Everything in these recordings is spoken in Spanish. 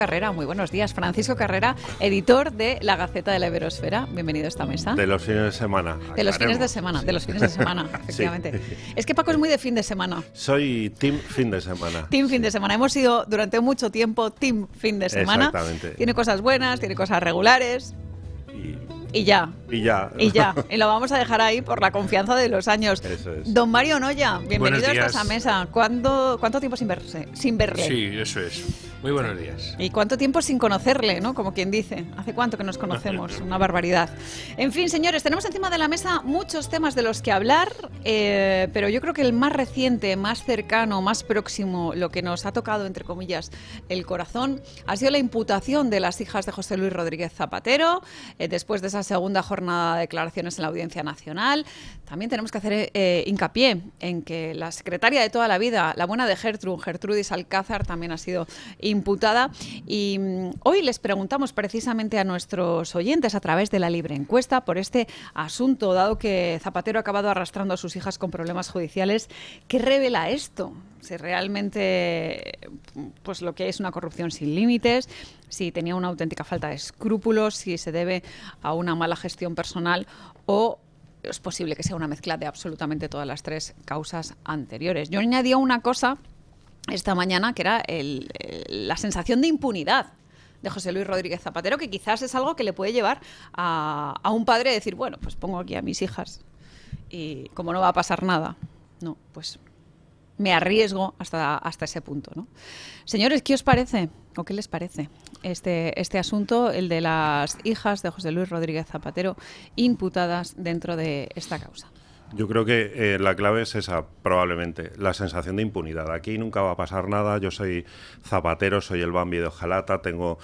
Carrera, muy buenos días. Francisco Carrera, editor de La Gaceta de la Iberosfera. Bienvenido a esta mesa. De los fines de semana. De los fines de semana, de los fines de semana, efectivamente. Sí. Es que Paco es muy de fin de semana. Soy team fin de semana. Team fin de semana. Hemos sido durante mucho tiempo team fin de semana. Exactamente. Tiene cosas buenas, tiene cosas regulares. Y ya. Y ya. Y ya. Y lo vamos a dejar ahí por la confianza de los años. Eso es. Don Mario Noya, bienvenido a esta mesa. ¿Cuánto tiempo sin verle? Sí, eso es. Muy buenos días. ¿Y cuánto tiempo sin conocerle, no? Como quien dice. ¿Hace cuánto que nos conocemos? Una barbaridad. En fin, señores, tenemos encima de la mesa muchos temas de los que hablar, pero yo creo que el más reciente, más cercano, más próximo, lo que nos ha tocado, entre comillas, el corazón, ha sido la imputación de las hijas de José Luis Rodríguez Zapatero, después de esa segunda jornada de declaraciones en la Audiencia Nacional. También tenemos que hacer hincapié en que la secretaria de toda la vida, la buena de Gertrudis Alcázar, también ha sido imputada. Y hoy les preguntamos precisamente a nuestros oyentes a través de la libre encuesta por este asunto, dado que Zapatero ha acabado arrastrando a sus hijas con problemas judiciales. ¿Qué revela esto? Si realmente pues lo que es una corrupción sin límites, si tenía una auténtica falta de escrúpulos, si se debe a una mala gestión personal o es posible que sea una mezcla de absolutamente todas las tres causas anteriores. Yo añadía una cosa esta mañana, que era la sensación de impunidad de José Luis Rodríguez Zapatero, que quizás es algo que le puede llevar a un padre a decir, bueno, pues pongo aquí a mis hijas y como no va a pasar nada, no, pues me arriesgo hasta ese punto, ¿no? Señores, ¿qué os parece o qué les parece este asunto, el de las hijas de José Luis Rodríguez Zapatero imputadas dentro de esta causa? Yo creo que la clave es esa, probablemente, la sensación de impunidad. Aquí nunca va a pasar nada. Yo soy Zapatero, soy el Bambi de Ojalata,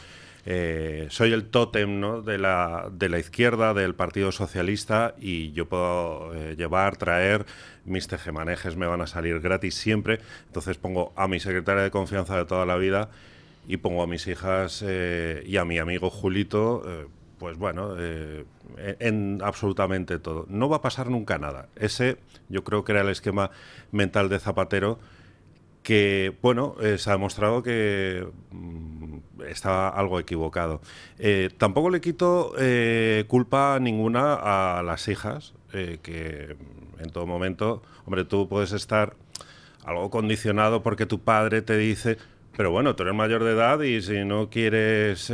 soy el tótem, ¿no?, de la izquierda, del Partido Socialista, y yo puedo traer, mis tejemanejes me van a salir gratis siempre. Entonces pongo a mi secretaria de confianza de toda la vida y pongo a mis hijas y a mi amigo Julito, pues bueno, en absolutamente todo. No va a pasar nunca nada. Ese yo creo que era el esquema mental de Zapatero, que, bueno, se ha demostrado que está algo equivocado. Tampoco le quito culpa ninguna a las hijas, que en todo momento, hombre, tú puedes estar algo condicionado porque tu padre te dice, pero bueno, tú eres mayor de edad y si no quieres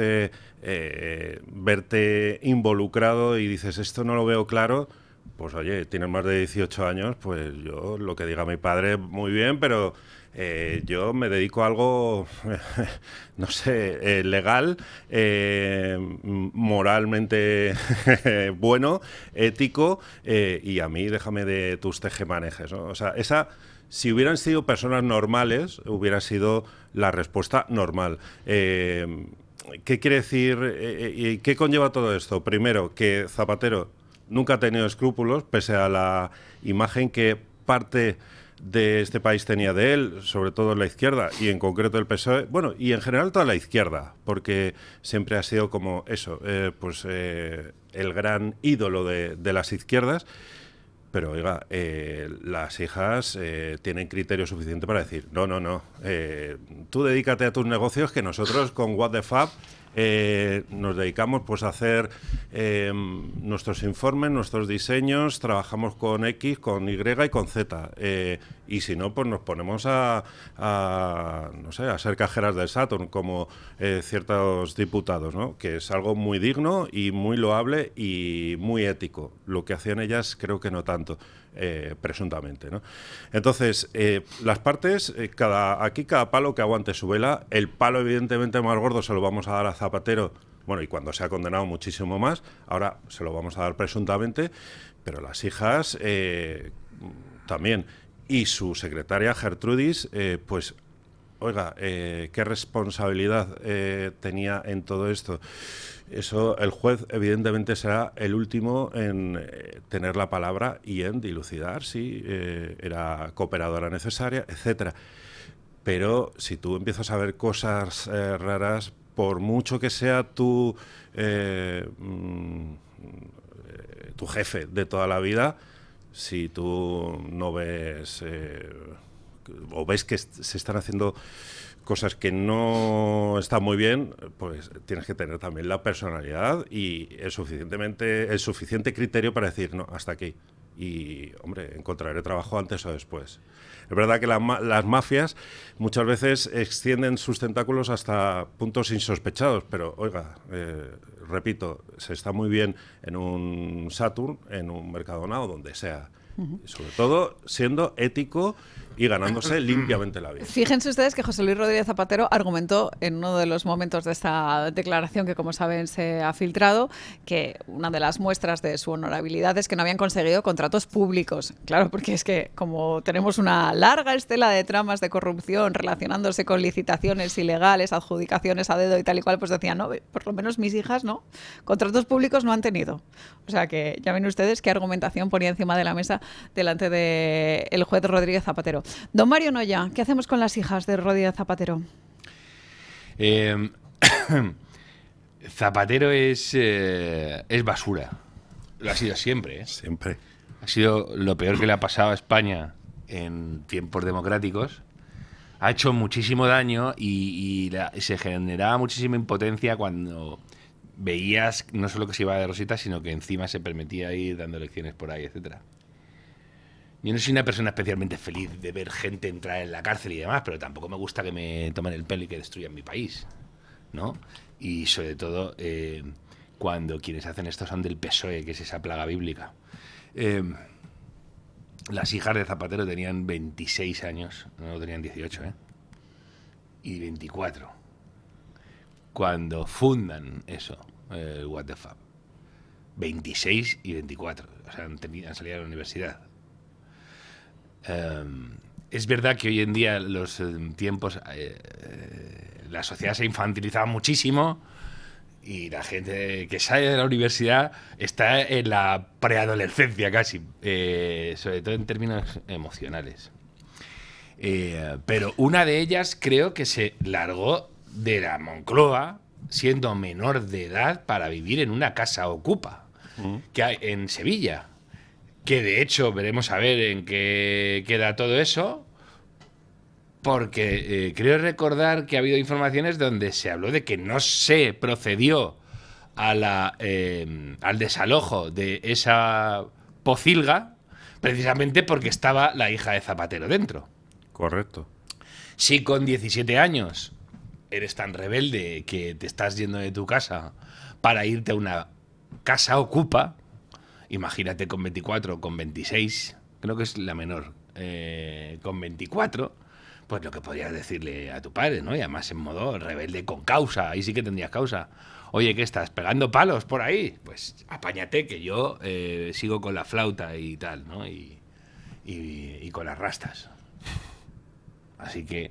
verte involucrado y dices, esto no lo veo claro, pues oye, tienes más de 18 años, pues yo lo que diga mi padre, muy bien, pero yo me dedico a algo, no sé, legal, moralmente bueno, ético, y a mí déjame de tus tejemanejes, ¿no? O sea, si hubieran sido personas normales, hubiera sido la respuesta normal. ¿Qué quiere decir y qué conlleva todo esto? Primero, que Zapatero nunca ha tenido escrúpulos, pese a la imagen que parte de este país tenía de él, sobre todo la izquierda, y en concreto el PSOE, bueno, y en general toda la izquierda, porque siempre ha sido como eso, el gran ídolo de las izquierdas. Pero, oiga, las hijas tienen criterio suficiente para decir, no, tú dedícate a tus negocios, que nosotros con What the Fab nos dedicamos pues a hacer nuestros informes, nuestros diseños, trabajamos con X, con Y y con Z. Y si no, pues nos ponemos a ser cajeras del Saturn, como ciertos diputados, ¿no? Que es algo muy digno y muy loable y muy ético. Lo que hacían ellas creo que no tanto, presuntamente, ¿no? Entonces, las partes, aquí cada palo que aguante su vela. El palo evidentemente más gordo se lo vamos a dar a Zapatero, bueno, y cuando se ha condenado muchísimo más, ahora se lo vamos a dar presuntamente, pero las hijas también. Y su secretaria Gertrudis, pues, oiga, ¿qué responsabilidad tenía en todo esto? Eso, el juez evidentemente será el último en tener la palabra y en dilucidar si era cooperadora necesaria, etcétera. Pero si tú empiezas a ver cosas raras, por mucho que sea tu jefe de toda la vida, si tú no ves o ves que se están haciendo cosas que no están muy bien, pues tienes que tener también la personalidad y el suficiente criterio para decir, no, hasta aquí. Y, hombre, encontraré trabajo antes o después. Es verdad que las mafias muchas veces extienden sus tentáculos hasta puntos insospechados, pero, oiga, repito, se está muy bien en un Saturn, en un Mercadona o donde sea. Y sobre todo siendo ético y ganándose limpiamente la vida. Fíjense ustedes que José Luis Rodríguez Zapatero argumentó en uno de los momentos de esta declaración que, como saben, se ha filtrado, que una de las muestras de su honorabilidad es que no habían conseguido contratos públicos. Claro, porque es que como tenemos una larga estela de tramas de corrupción relacionándose con licitaciones ilegales, adjudicaciones a dedo y tal y cual, pues decían, no, por lo menos mis hijas no, contratos públicos no han tenido. O sea que ya ven ustedes qué argumentación ponía encima de la mesa delante del juez Rodríguez Zapatero. Don Mario Noya, ¿qué hacemos con las hijas de Rodríguez Zapatero? Zapatero es basura. Lo ha sido siempre, ¿eh? Siempre. Ha sido lo peor que le ha pasado a España en tiempos democráticos. Ha hecho muchísimo daño y se generaba muchísima impotencia cuando veías no solo que se iba de rosita, sino que encima se permitía ir dando lecciones por ahí, etcétera. Yo no soy una persona especialmente feliz de ver gente entrar en la cárcel y demás, pero tampoco me gusta que me tomen el pelo y que destruyan mi país, ¿no? Y sobre todo cuando quienes hacen esto son del PSOE, que es esa plaga bíblica. Las hijas de Zapatero tenían 26 años, no tenían 18, y 24, cuando fundan eso, el What the Fuck. 26 y 24, o sea, han salido a la universidad. Es verdad que hoy en día los tiempos la sociedad se ha infantilizado muchísimo y la gente que sale de la universidad está en la preadolescencia casi, sobre todo en términos emocionales. Pero una de ellas creo que se largó de la Moncloa siendo menor de edad para vivir en una casa ocupa que hay en Sevilla. Que de hecho veremos a ver en qué queda todo eso, porque creo recordar que ha habido informaciones donde se habló de que no se procedió a al desalojo de esa pocilga precisamente porque estaba la hija de Zapatero dentro. Correcto. Si con 17 años eres tan rebelde que te estás yendo de tu casa para irte a una casa ocupa, imagínate con 24, con 26, creo que es la menor, con 24, pues lo que podrías decirle a tu padre, ¿no? Y además en modo rebelde con causa, ahí sí que tendrías causa. Oye, ¿qué estás pegando palos por ahí? Pues apáñate que yo sigo con la flauta y tal, ¿no? Y con las rastas. Así que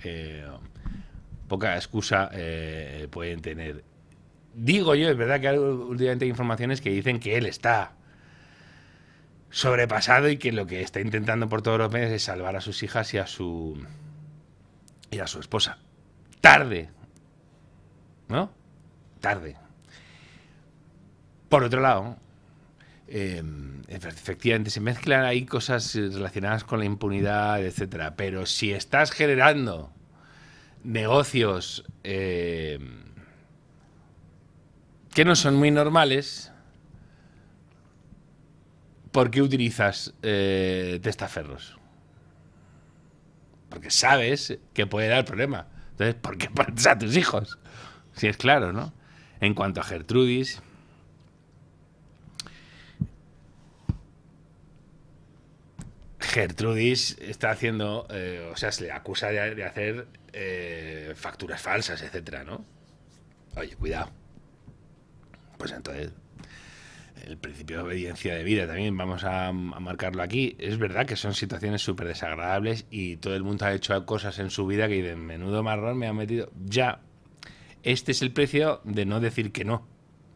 poca excusa pueden tener. Digo yo, es verdad que últimamente hay informaciones que dicen que él está sobrepasado y que lo que está intentando por todos los medios es salvar a sus hijas y a su esposa. Tarde, ¿no? Tarde. Por otro lado, efectivamente se mezclan ahí cosas relacionadas con la impunidad, etcétera. Pero si estás generando negocios que no son muy normales, ¿por qué utilizas testaferros? Porque sabes que puede dar problema. Entonces, ¿por qué pones a tus hijos? Si es claro, ¿no? En cuanto a Gertrudis, está haciendo, o sea, se le acusa de hacer facturas falsas, etcétera, ¿no? Oye, cuidado. Pues entonces, el principio de obediencia de vida también vamos a marcarlo aquí. Es verdad que son situaciones súper desagradables y todo el mundo ha hecho cosas en su vida que de menudo marrón me han metido. Ya, este es el precio de no decir que no.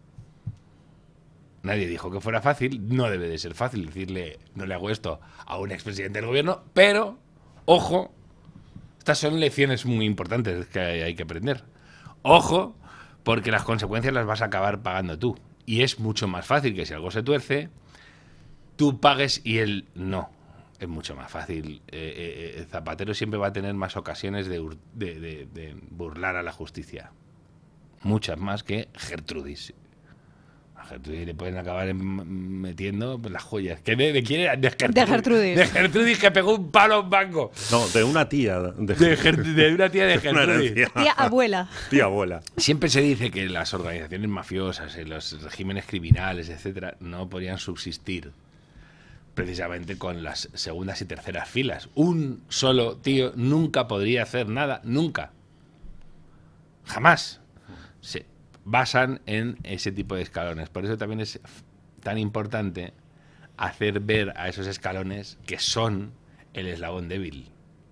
Nadie dijo que fuera fácil, no debe de ser fácil decirle no le hago esto a un expresidente del gobierno, pero, ojo, estas son lecciones muy importantes que hay que aprender. Ojo, porque las consecuencias las vas a acabar pagando tú. Y es mucho más fácil que si algo se tuerce, tú pagues y él no. es mucho más fácil. El Zapatero siempre va a tener más ocasiones de burlar a la justicia. Muchas más que Gertrudis. A Gertrudis le pueden acabar metiendo las joyas. ¿De quién era? De Gertrudis. De Gertrudis, que pegó un palo a un banco. No, de una tía. De una tía de Gertrudis. Tía abuela. Tía abuela. Siempre se dice que las organizaciones mafiosas, los regímenes criminales, etcétera, no podrían subsistir precisamente con las segundas y terceras filas. Un solo tío nunca podría hacer nada, nunca. Jamás. Se basan en ese tipo de escalones. Por eso también es tan importante hacer ver a esos escalones que son el eslabón débil.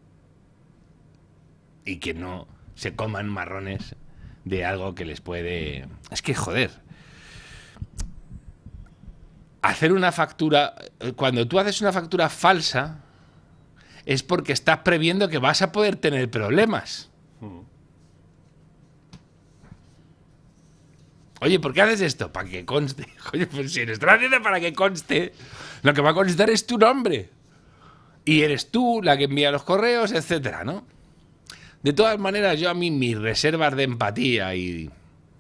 Y que no se coman marrones de algo que les puede... Es que, joder... Hacer una factura... Cuando tú haces una factura falsa, es porque estás previendo que vas a poder tener problemas. Oye, ¿por qué haces esto? Para que conste. Oye, pues si lo estás haciendo para que conste, lo que va a constar es tu nombre. Y eres tú la que envía los correos, etcétera, ¿no? De todas maneras, yo a mí mis reservas de empatía y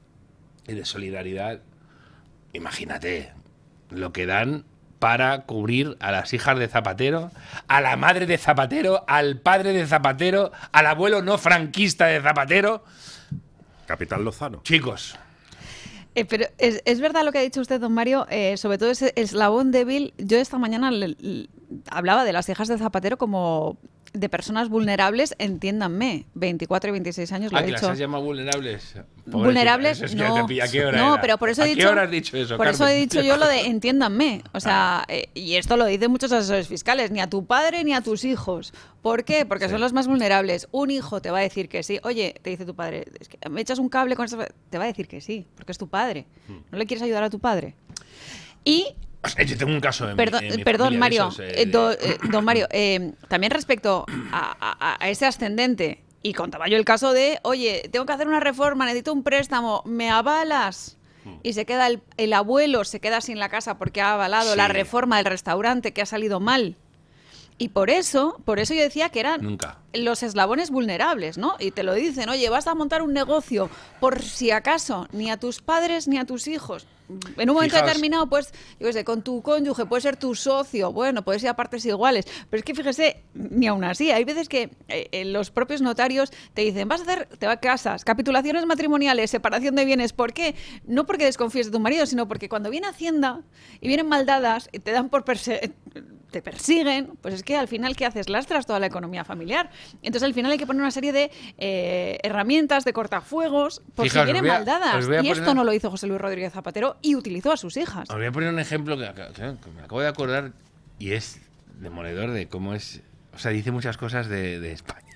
de solidaridad, imagínate lo que dan para cubrir a las hijas de Zapatero, a la madre de Zapatero, al padre de Zapatero, al abuelo no franquista de Zapatero. Capitán Lozano. Chicos. Pero es verdad lo que ha dicho usted, don Mario, sobre todo ese eslabón débil. Yo esta mañana hablaba de las hijas de Zapatero como de personas vulnerables, entiéndanme, 24 y 26 años, lo he ¿Que dicho. las has llamado vulnerables? Vulnerables, es no. Que ¿a qué hora no, era? pero por eso ¿A he qué dicho, hora has dicho eso, por Carmen? eso he dicho yo lo de entiéndanme. O sea, y esto lo dicen muchos asesores fiscales, ni a tu padre ni a tus hijos. ¿Por qué? Porque son los más vulnerables. Un hijo te va a decir que sí. Oye, te dice tu padre, es que me echas un cable con esta... Te va a decir que sí, porque es tu padre. ¿No le quieres ayudar a tu padre? Y... Yo tengo un caso en mi perdón, familia Mario, de esos, don Mario, también respecto a ese ascendente, y contaba yo el caso de, oye, tengo que hacer una reforma, necesito un préstamo, ¿me avalas? Y se queda el abuelo, se queda sin la casa porque ha avalado la reforma del restaurante que ha salido mal. Y por eso yo decía que eran los eslabones vulnerables, ¿no? Y te lo dicen, oye, vas a montar un negocio por si acaso, ni a tus padres ni a tus hijos. En un momento determinado, pues, yo qué sé, con tu cónyuge, puede ser tu socio, bueno, puede ser a partes iguales. Pero es que fíjese, ni aún así, hay veces que los propios notarios te dicen, vas a hacer, te vas a casas, capitulaciones matrimoniales, separación de bienes. ¿Por qué? No porque desconfíes de tu marido, sino porque cuando viene Hacienda y vienen maldadas y te dan por te persiguen, pues es que al final, ¿qué haces? Lastras toda la economía familiar. Entonces, al final hay que poner una serie de herramientas, de cortafuegos, por si vienen maldadas. Y esto no lo hizo José Luis Rodríguez Zapatero y utilizó a sus hijas. Os voy a poner un ejemplo que me acabo de acordar y es demoledor de cómo es... O sea, dice muchas cosas de España.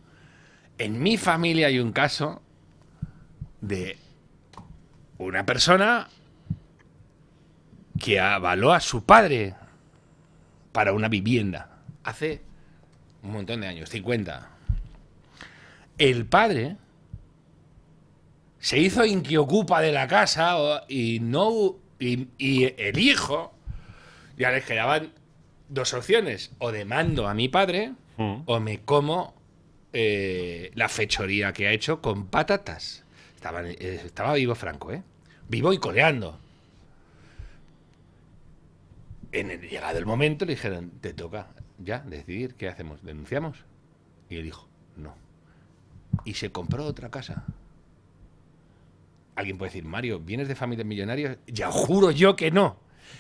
En mi familia hay un caso de una persona que avaló a su padre para una vivienda hace un montón de años, 50. El padre se hizo inquiocupa de la casa y el hijo ya les quedaban dos opciones: o demando a mi padre o me como la fechoría que ha hecho con patatas. Estaba vivo Franco, vivo y coleando. Llegado el momento le dijeron, te toca ya decidir qué hacemos, ¿denunciamos? Y él dijo, no. Y se compró otra casa. Alguien puede decir, Mario, ¿vienes de familias millonarias? Ya juro yo que no.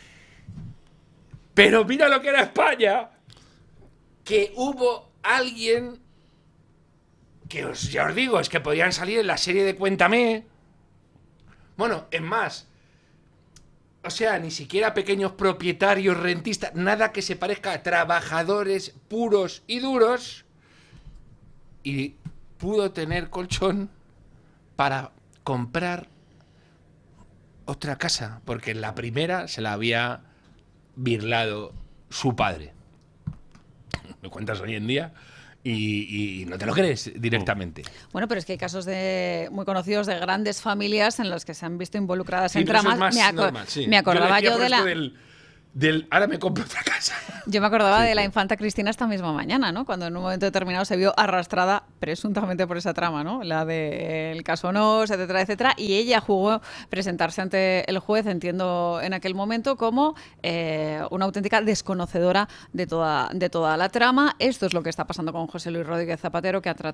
Pero mira lo que era España. Que hubo alguien que ya os digo, es que podían salir en la serie de Cuéntame. Bueno, es más, o sea, ni siquiera pequeños propietarios, rentistas, nada que se parezca a trabajadores puros y duros. Y pudo tener colchón para comprar otra casa, porque en la primera se la había birlado su padre. Me cuentas hoy en día y no te lo crees directamente. Bueno, pero es que hay casos muy conocidos de grandes familias en los que se han visto involucradas sí, en tramas. Eso es más normal, sí. Me acordaba yo de la... ahora me compro otra casa. Yo me acordaba Sí, de la sí. infanta Cristina esta misma mañana, ¿no? Cuando en un momento determinado se vio arrastrada presuntamente por esa trama, ¿no? La del caso Nos, etcétera, etcétera. Y ella jugó presentarse ante el juez, entiendo, en aquel momento, como una auténtica desconocedora de toda la trama. Esto es lo que está pasando con José Luis Rodríguez Zapatero, que